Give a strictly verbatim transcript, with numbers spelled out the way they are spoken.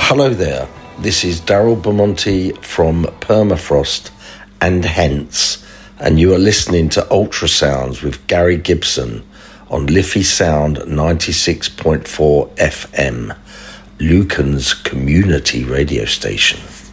Hello there, this is Daryl Bermonti from Permafrost and Hence, and you are listening to Ultrasounds with Gary Gibson on Liffey Sound ninety-six point four F M, Lucan's community radio station.